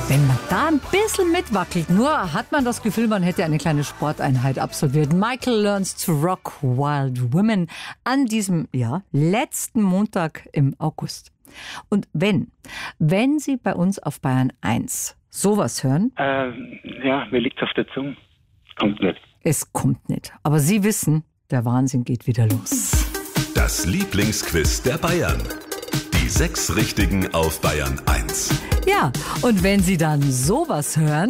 Wenn man da ein bisschen mitwackelt, nur hat man das Gefühl, man hätte eine kleine Sporteinheit absolviert. Michael Learns to Rock Wild Women an diesem, letzten Montag im August. Und wenn Sie bei uns auf Bayern 1 sowas hören... mir liegt's auf der Zunge. Kommt nicht. Es kommt nicht. Aber Sie wissen, der Wahnsinn geht wieder los. Das Lieblingsquiz der Bayern. Die 6 Richtigen auf Bayern 1. Ja, und wenn Sie dann sowas hören...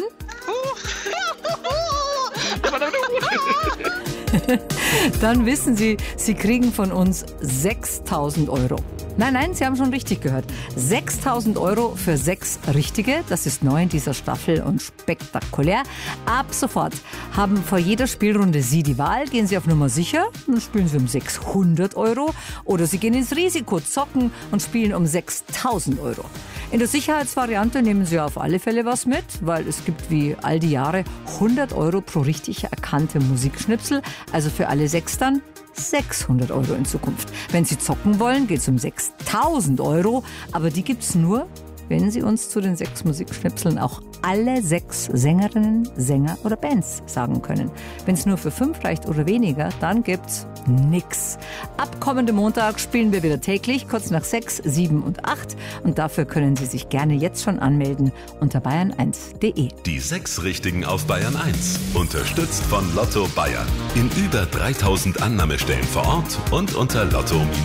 dann wissen Sie, Sie kriegen von uns 6.000 Euro. Nein, Sie haben schon richtig gehört. 6.000 Euro für 6 Richtige. Das ist neu in dieser Staffel und spektakulär. Ab sofort haben vor jeder Spielrunde Sie die Wahl. Gehen Sie auf Nummer sicher, dann spielen Sie um 600 Euro. Oder Sie gehen ins Risiko, zocken und spielen um 6.000 Euro. In der Sicherheitsvariante nehmen Sie auf alle Fälle was mit, weil es gibt wie all die Jahre 100 Euro pro richtig erkannte Musikschnipsel. Also für alle 6 dann 600 Euro in Zukunft. Wenn Sie zocken wollen, geht es um 6.000 Euro. Aber die gibt's nur, wenn Sie uns zu den 6 Musikschnipseln auch alle 6 Sängerinnen, Sänger oder Bands sagen können. Wenn es nur für 5 reicht oder weniger, dann gibt's nix. Ab kommendem Montag spielen wir wieder täglich, kurz nach 6, 7 und 8. Und dafür können Sie sich gerne jetzt schon anmelden unter bayern1.de. Die 6 Richtigen auf Bayern 1. Unterstützt von Lotto Bayern. In über 3000 Annahmestellen vor Ort und unter lotto